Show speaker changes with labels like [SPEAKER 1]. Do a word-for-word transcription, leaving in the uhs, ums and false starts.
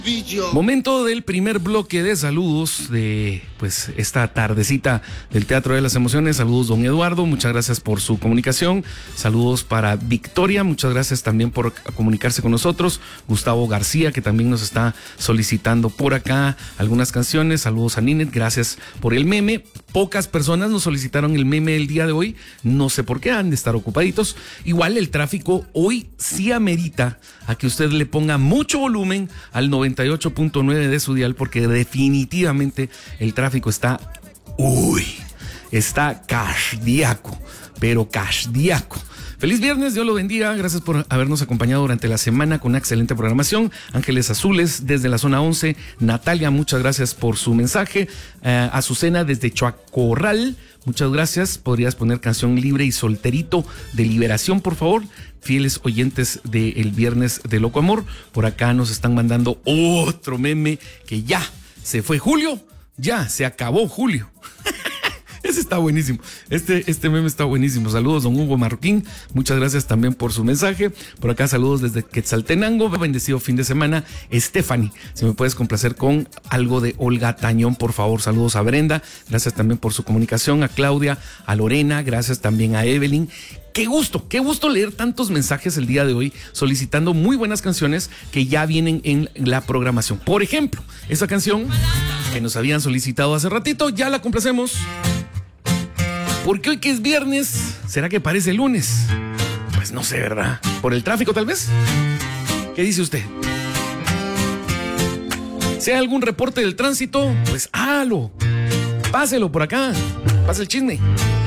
[SPEAKER 1] Momento del primer bloque de saludos de pues esta tardecita del Teatro de las Emociones. Saludos, don Eduardo, muchas gracias por su comunicación. Saludos para Victoria, muchas gracias también por comunicarse con nosotros. Gustavo García, que también nos está solicitando por acá algunas canciones. Saludos a Ninet, gracias por el meme. Pocas personas nos solicitaron el meme el día de hoy, no sé por qué, han de estar ocupaditos. Igual el tráfico hoy sí amerita a que usted le ponga mucho volumen al noventa y ocho punto nueve de su dial, porque definitivamente el tráfico está, uy, está cardíaco, pero cardíaco. Feliz viernes, Dios lo bendiga, gracias por habernos acompañado durante la semana con una excelente programación. Ángeles Azules desde la zona once, Natalia, muchas gracias por su mensaje. Uh, Azucena desde Choacorral, muchas gracias. Podrías poner Canción Libre y Solterito de Liberación, por favor. Fieles oyentes del Viernes de Loco Amor, por acá nos están mandando otro meme que ya se fue Julio, ya se acabó Julio. Ese está buenísimo. Este, este meme está buenísimo. Saludos, don Hugo Marroquín. Muchas gracias también por su mensaje. Por acá, saludos desde Quetzaltenango. Bendecido fin de semana. Stephanie, si me puedes complacer con algo de Olga Tañón, por favor. Saludos a Brenda. Gracias también por su comunicación. A Claudia, a Lorena. Gracias también a Evelyn. Qué gusto, qué gusto leer tantos mensajes el día de hoy solicitando muy buenas canciones que ya vienen en la programación. Por ejemplo, esa canción que nos habían solicitado hace ratito, ya la complacemos. Porque hoy que es viernes, ¿será que parece lunes? Pues no sé, ¿verdad? ¿Por el tráfico tal vez? ¿Qué dice usted? Si hay algún reporte del tránsito, pues hágalo. Páselo por acá. Pase el chisme.